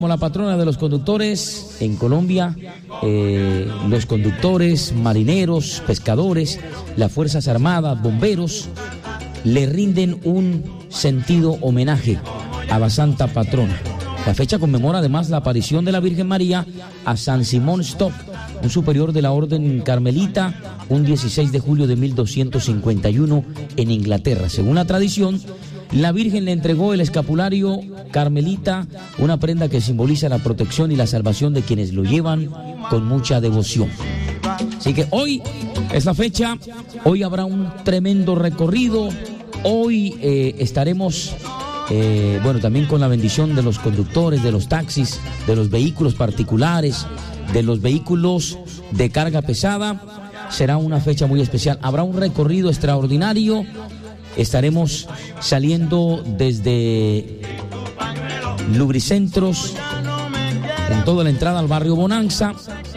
Como la patrona de los conductores en Colombia, los conductores, marineros, pescadores, las Fuerzas Armadas, bomberos, le rinden un sentido homenaje a la Santa Patrona. La fecha conmemora además la aparición de la Virgen María a San Simón Stock, un superior de la Orden Carmelita, un 16 de julio de 1251 en Inglaterra. Según la tradición, la Virgen le entregó el escapulario carmelita, una prenda que simboliza la protección y la salvación de quienes lo llevan con mucha devoción. Así que hoy es la fecha, hoy habrá un tremendo recorrido, hoy estaremos, también con la bendición de los conductores, de los taxis, de los vehículos particulares, de los vehículos de carga pesada. Será una fecha muy especial, habrá un recorrido extraordinario. Estaremos saliendo desde Lubricentros, con toda la entrada al barrio Bonanza,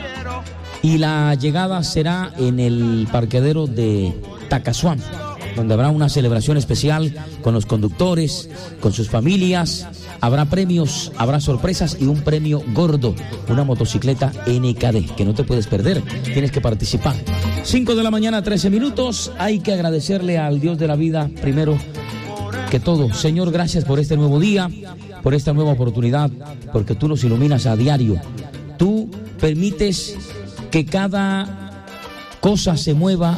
y la llegada será en el parqueadero de Tacasuán, donde habrá una celebración especial con los conductores, con sus familias. Habrá premios, habrá sorpresas y un premio gordo, una motocicleta NKD, que no te puedes perder, tienes que participar. 5 de la mañana, 13 minutos, hay que agradecerle al Dios de la vida, primero que todo. Señor, gracias por este nuevo día, por esta nueva oportunidad, porque tú nos iluminas a diario. Tú permites que cada cosa se mueva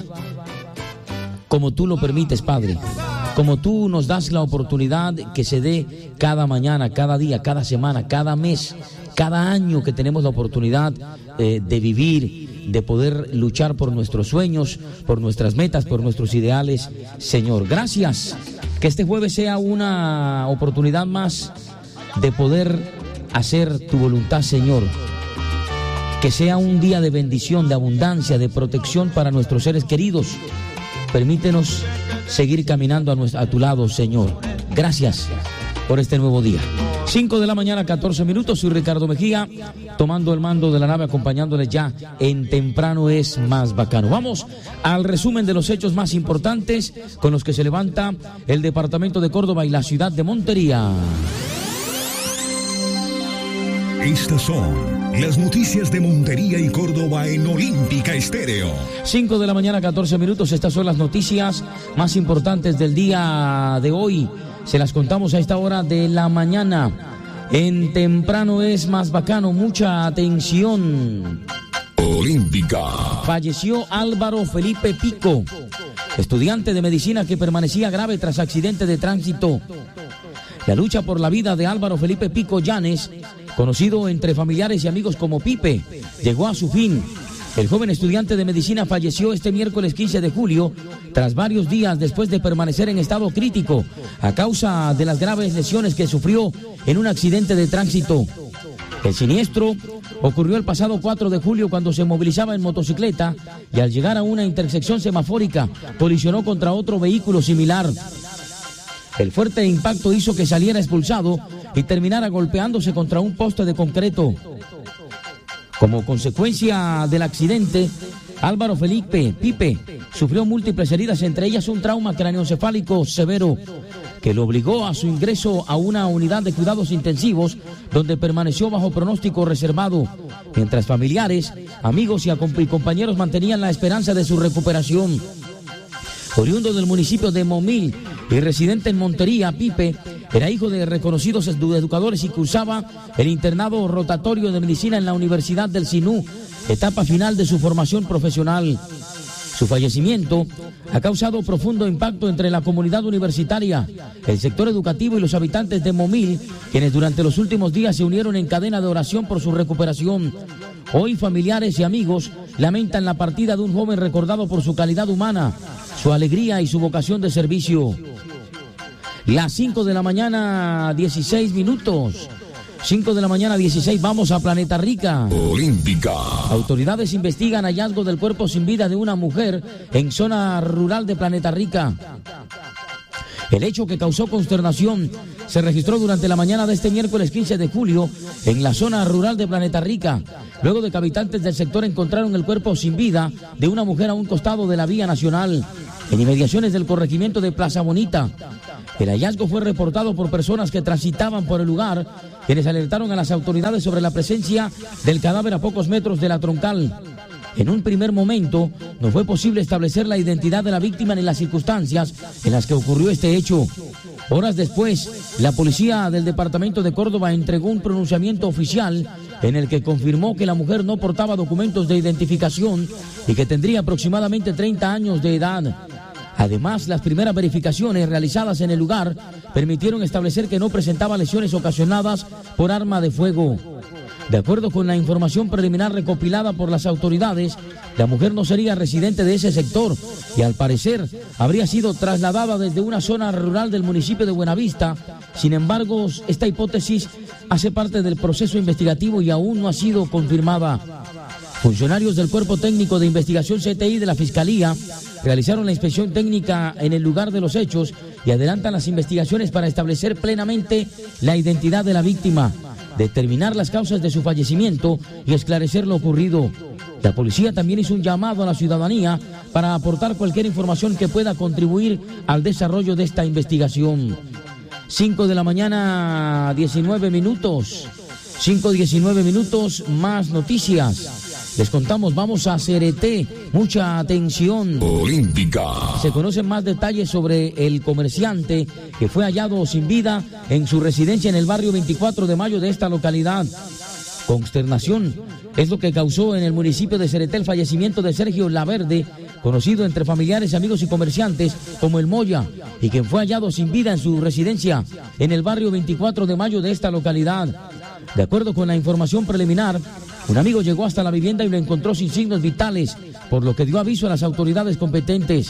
como tú lo permites, Padre. Como tú nos das la oportunidad que se dé cada mañana, cada día, cada semana, cada mes, cada año que tenemos la oportunidad de vivir, de poder luchar por nuestros sueños, por nuestras metas, por nuestros ideales. Señor, gracias. Que este jueves sea una oportunidad más de poder hacer tu voluntad, Señor. Que sea un día de bendición, de abundancia, de protección para nuestros seres queridos. Permítenos seguir caminando a tu lado, Señor. Gracias por este nuevo día. 5 de la mañana, 14 minutos. Soy Ricardo Mejía, tomando el mando de la nave, acompañándoles ya en Temprano es Más Bacano. Vamos al resumen de los hechos más importantes con los que se levanta el departamento de Córdoba y la ciudad de Montería. Estas son las noticias de Montería y Córdoba en Olímpica Estéreo. 5 de la mañana, 14 minutos. Estas son las noticias más importantes del día de hoy. Se las contamos a esta hora de la mañana. En Temprano es Más Bacano. Mucha atención. Olímpica. Falleció Álvaro Felipe Pico, estudiante de medicina que permanecía grave tras accidente de tránsito. La lucha por la vida de Álvaro Felipe Pico Llanes, conocido entre familiares y amigos como Pipe, llegó a su fin. El joven estudiante de medicina falleció este miércoles 15 de julio, tras varios días después de permanecer en estado crítico, a causa de las graves lesiones que sufrió en un accidente de tránsito. El siniestro ocurrió el pasado 4 de julio cuando se movilizaba en motocicleta y al llegar a una intersección semafórica, colisionó contra otro vehículo similar. El fuerte impacto hizo que saliera expulsado y terminara golpeándose contra un poste de concreto. Como consecuencia del accidente, Álvaro Felipe Pipe sufrió múltiples heridas, entre ellas un trauma craneoencefálico severo, que lo obligó a su ingreso a una unidad de cuidados intensivos, donde permaneció bajo pronóstico reservado, mientras familiares, amigos y compañeros mantenían la esperanza de su recuperación. Oriundo del municipio de Momil y residente en Montería, Pipe era hijo de reconocidos educadores y cursaba el internado rotatorio de medicina en la Universidad del Sinú, etapa final de su formación profesional. Su fallecimiento ha causado profundo impacto entre la comunidad universitaria, el sector educativo y los habitantes de Momil, quienes durante los últimos días se unieron en cadena de oración por su recuperación. Hoy familiares y amigos lamentan la partida de un joven recordado por su calidad humana, su alegría y su vocación de servicio. Las 5 de la mañana, 16 minutos. 5 de la mañana, 16, vamos a Planeta Rica. Olímpica. Autoridades investigan hallazgo del cuerpo sin vida de una mujer en zona rural de Planeta Rica. El hecho, que causó consternación, se registró durante la mañana de este miércoles 15 de julio en la zona rural de Planeta Rica, luego de que habitantes del sector encontraron el cuerpo sin vida de una mujer a un costado de la vía nacional, en inmediaciones del corregimiento de Plaza Bonita. El hallazgo fue reportado por personas que transitaban por el lugar, quienes alertaron a las autoridades sobre la presencia del cadáver a pocos metros de la troncal. En un primer momento, no fue posible establecer la identidad de la víctima ni las circunstancias en las que ocurrió este hecho. Horas después, la policía del departamento de Córdoba entregó un pronunciamiento oficial en el que confirmó que la mujer no portaba documentos de identificación y que tendría aproximadamente 30 años de edad. Además, las primeras verificaciones realizadas en el lugar permitieron establecer que no presentaba lesiones ocasionadas por arma de fuego. De acuerdo con la información preliminar recopilada por las autoridades, la mujer no sería residente de ese sector y al parecer habría sido trasladada desde una zona rural del municipio de Buenavista. Sin embargo, esta hipótesis hace parte del proceso investigativo y aún no ha sido confirmada. Funcionarios del Cuerpo Técnico de Investigación CTI de la Fiscalía realizaron la inspección técnica en el lugar de los hechos y adelantan las investigaciones para establecer plenamente la identidad de la víctima, determinar las causas de su fallecimiento y esclarecer lo ocurrido. La policía también hizo un llamado a la ciudadanía para aportar cualquier información que pueda contribuir al desarrollo de esta investigación. 5 de la mañana, 19 minutos. 5:19 minutos, más noticias. Les contamos, vamos a Cereté, mucha atención. Olímpica. Se conocen más detalles sobre el comerciante que fue hallado sin vida en su residencia en el barrio 24 de mayo de esta localidad. Consternación es lo que causó en el municipio de Cereté el fallecimiento de Sergio Laverde, conocido entre familiares, amigos y comerciantes como el Moya, y quien fue hallado sin vida en su residencia en el barrio 24 de mayo de esta localidad. De acuerdo con la información preliminar, un amigo llegó hasta la vivienda y lo encontró sin signos vitales, por lo que dio aviso a las autoridades competentes.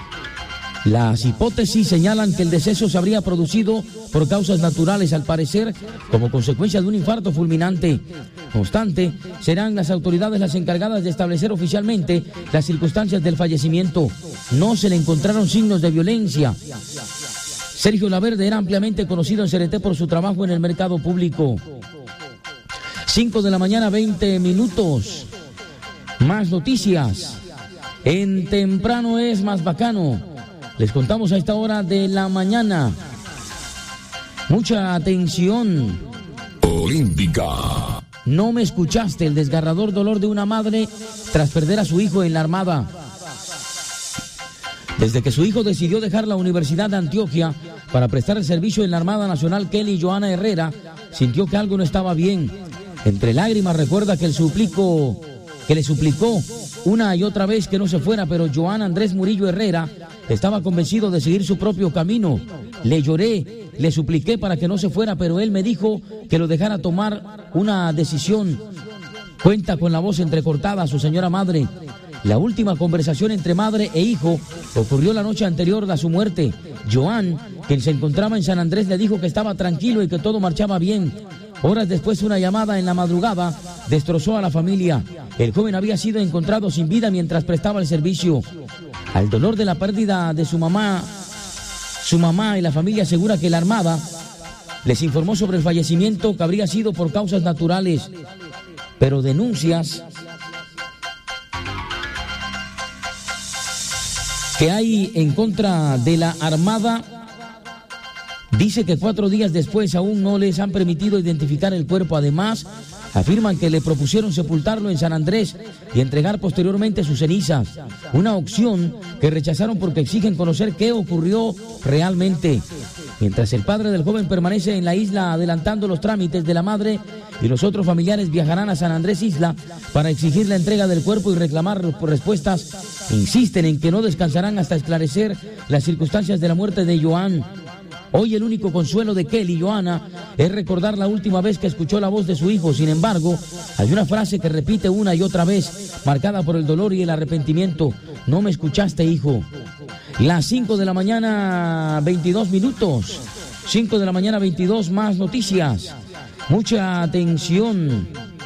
Las hipótesis señalan que el deceso se habría producido por causas naturales, al parecer como consecuencia de un infarto fulminante. No obstante, serán las autoridades las encargadas de establecer oficialmente las circunstancias del fallecimiento. No se le encontraron signos de violencia. Sergio Laverde era ampliamente conocido en Cereté por su trabajo en el mercado público. 5 de la mañana, 20 minutos. Más noticias. En Temprano es más bacano. Les contamos a esta hora de la mañana. Mucha atención. Olímpica. No me escuchaste, el desgarrador dolor de una madre tras perder a su hijo en la Armada. Desde que su hijo decidió dejar la Universidad de Antioquia para prestar el servicio en la Armada Nacional, Kelly Joana Herrera sintió que algo no estaba bien. Entre lágrimas recuerda que le suplicó una y otra vez que no se fuera, pero Joan Andrés Murillo Herrera estaba convencido de seguir su propio camino. Le lloré, le supliqué para que no se fuera, pero él me dijo que lo dejara tomar una decisión. Cuenta con la voz entrecortada a su señora madre. La última conversación entre madre e hijo ocurrió la noche anterior a su muerte. Joan, quien se encontraba en San Andrés, le dijo que estaba tranquilo y que todo marchaba bien. Horas después, una llamada en la madrugada destrozó a la familia. El joven había sido encontrado sin vida mientras prestaba el servicio. Al dolor de la pérdida de su mamá y la familia asegura que la Armada les informó sobre el fallecimiento que habría sido por causas naturales, pero denuncias que hay en contra de la Armada dice que 4 días después aún no les han permitido identificar el cuerpo. Además, afirman que le propusieron sepultarlo en San Andrés y entregar posteriormente sus cenizas, una opción que rechazaron porque exigen conocer qué ocurrió realmente. Mientras el padre del joven permanece en la isla adelantando los trámites de la madre y los otros familiares viajarán a San Andrés Isla para exigir la entrega del cuerpo y reclamar respuestas, insisten en que no descansarán hasta esclarecer las circunstancias de la muerte de Joan. Hoy el único consuelo de Kelly y Joana es recordar la última vez que escuchó la voz de su hijo. Sin embargo, hay una frase que repite una y otra vez, marcada por el dolor y el arrepentimiento. No me escuchaste, hijo. Las 5 de la mañana, 22 minutos. 5 de la mañana, 22, más noticias. Mucha atención.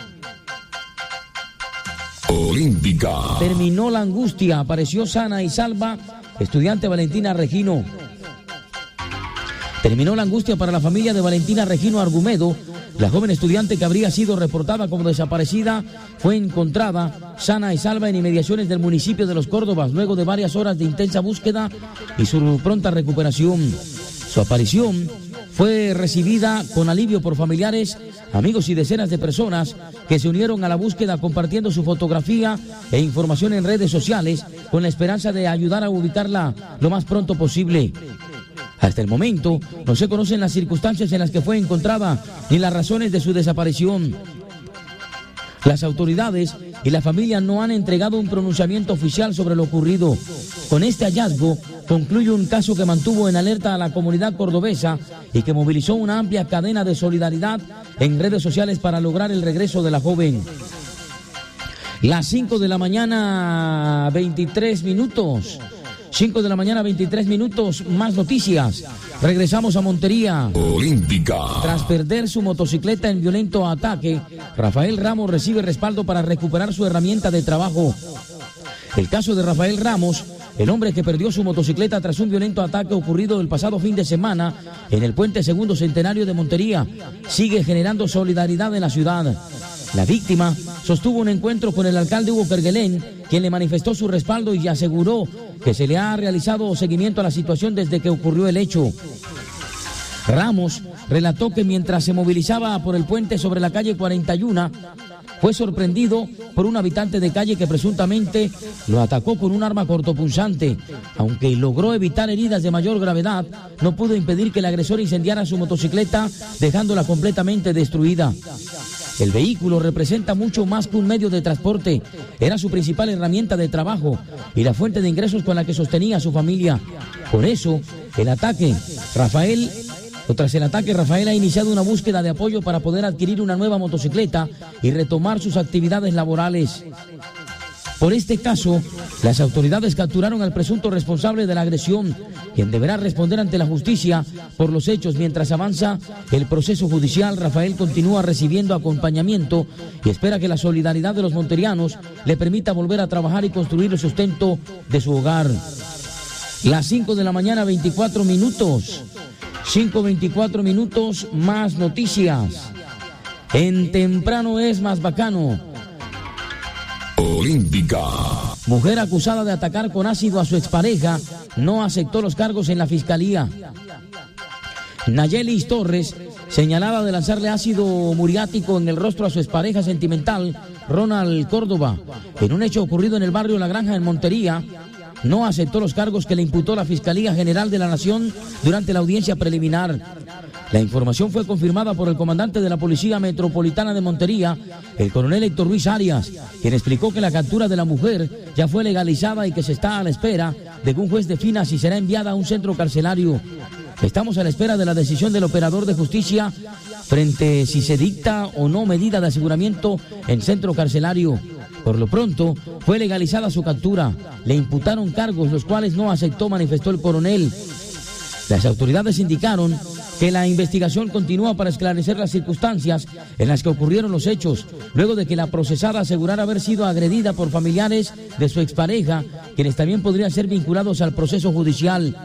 Olímpica. Terminó la angustia, apareció sana y salva estudiante Valentina Regino. Terminó la angustia para la familia de Valentina Regino Argumedo. La joven estudiante que habría sido reportada como desaparecida fue encontrada sana y salva en inmediaciones del municipio de Los Córdobas, luego de varias horas de intensa búsqueda y su pronta recuperación. Su aparición fue recibida con alivio por familiares, amigos y decenas de personas que se unieron a la búsqueda compartiendo su fotografía e información en redes sociales con la esperanza de ayudar a ubicarla lo más pronto posible. Hasta el momento no se conocen las circunstancias en las que fue encontrada ni las razones de su desaparición. Las autoridades y la familia no han entregado un pronunciamiento oficial sobre lo ocurrido. Con este hallazgo concluye un caso que mantuvo en alerta a la comunidad cordobesa y que movilizó una amplia cadena de solidaridad en redes sociales para lograr el regreso de la joven. Las 5 de la mañana, 23 minutos. 5 de la mañana, 23 minutos, más noticias. Regresamos a Montería. Olímpica. Tras perder su motocicleta en violento ataque, Rafael Ramos recibe respaldo para recuperar su herramienta de trabajo. El caso de Rafael Ramos, el hombre que perdió su motocicleta tras un violento ataque ocurrido el pasado fin de semana en el puente Segundo Centenario de Montería, sigue generando solidaridad en la ciudad. La víctima sostuvo un encuentro con el alcalde Hugo Kerguelén, quien le manifestó su respaldo y aseguró que se le ha realizado seguimiento a la situación desde que ocurrió el hecho. Ramos relató que mientras se movilizaba por el puente sobre la calle 41, fue sorprendido por un habitante de calle que presuntamente lo atacó con un arma cortopunzante. Aunque logró evitar heridas de mayor gravedad, no pudo impedir que el agresor incendiara su motocicleta, dejándola completamente destruida. El vehículo representa mucho más que un medio de transporte. Era su principal herramienta de trabajo y la fuente de ingresos con la que sostenía a su familia. Por eso, tras el ataque, Rafael ha iniciado una búsqueda de apoyo para poder adquirir una nueva motocicleta y retomar sus actividades laborales. Por este caso, las autoridades capturaron al presunto responsable de la agresión, quien deberá responder ante la justicia por los hechos. Mientras avanza el proceso judicial, Rafael continúa recibiendo acompañamiento y espera que la solidaridad de los monterianos le permita volver a trabajar y construir el sustento de su hogar. Las 5 de la mañana, 24 minutos. 5:24 minutos, más noticias. En Temprano es más bacano. Olímpica. Mujer acusada de atacar con ácido a su expareja no aceptó los cargos en la fiscalía. Nayelis Torres, señalada de lanzarle ácido muriático en el rostro a su expareja sentimental, Ronald Córdoba, en un hecho ocurrido en el barrio La Granja en Montería, no aceptó los cargos que le imputó la Fiscalía General de la Nación durante la audiencia preliminar. La información fue confirmada por el comandante de la Policía Metropolitana de Montería, el coronel Héctor Luis Arias, quien explicó que la captura de la mujer ya fue legalizada y que se está a la espera de que un juez defina si será enviada a un centro carcelario. Estamos a la espera de la decisión del operador de justicia frente si se dicta o no medida de aseguramiento en centro carcelario. Por lo pronto, fue legalizada su captura. Le imputaron cargos, los cuales no aceptó, manifestó el coronel. Las autoridades indicaron que la investigación continúa para esclarecer las circunstancias en las que ocurrieron los hechos, luego de que la procesada asegurara haber sido agredida por familiares de su expareja, quienes también podrían ser vinculados al proceso judicial.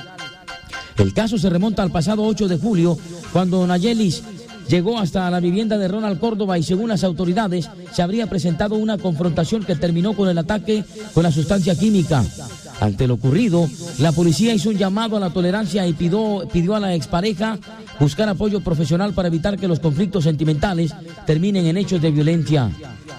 El caso se remonta al pasado 8 de julio, cuando Nayelis llegó hasta la vivienda de Ronald Córdoba y, según las autoridades, se habría presentado una confrontación que terminó con el ataque con la sustancia química. Ante lo ocurrido, la policía hizo un llamado a la tolerancia y pidió a la expareja buscar apoyo profesional para evitar que los conflictos sentimentales terminen en hechos de violencia.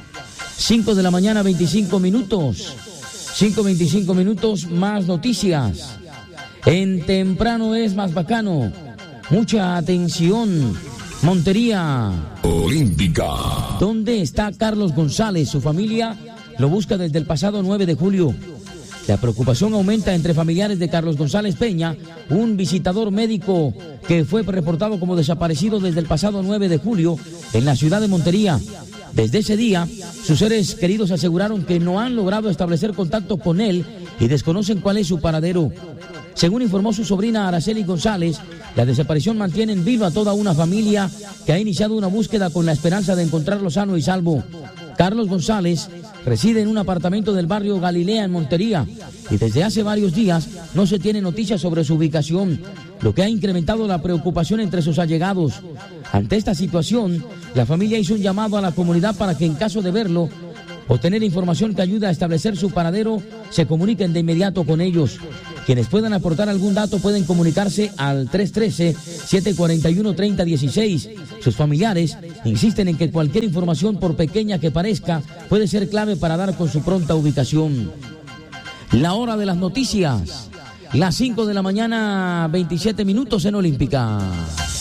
5 de la mañana, 25 minutos. 5:25 minutos, más noticias. En Temprano es más bacano. Mucha atención. Montería. Olímpica. ¿Dónde está Carlos González? Su familia lo busca desde el pasado 9 de julio. La preocupación aumenta entre familiares de Carlos González Peña, un visitador médico que fue reportado como desaparecido desde el pasado 9 de julio en la ciudad de Montería. Desde ese día, sus seres queridos aseguraron que no han logrado establecer contacto con él y desconocen cuál es su paradero. Según informó su sobrina Araceli González, la desaparición mantiene en vilo a toda una familia que ha iniciado una búsqueda con la esperanza de encontrarlo sano y salvo. Carlos González reside en un apartamento del barrio Galilea en Montería y desde hace varios días no se tiene noticias sobre su ubicación, lo que ha incrementado la preocupación entre sus allegados. Ante esta situación, la familia hizo un llamado a la comunidad para que, en caso de verlo o tener información que ayude a establecer su paradero, se comuniquen de inmediato con ellos. Quienes puedan aportar algún dato pueden comunicarse al 313-741-3016. Sus familiares insisten en que cualquier información, por pequeña que parezca, puede ser clave para dar con su pronta ubicación. La hora de las noticias, las 5 de la mañana, 27 minutos en Olímpica.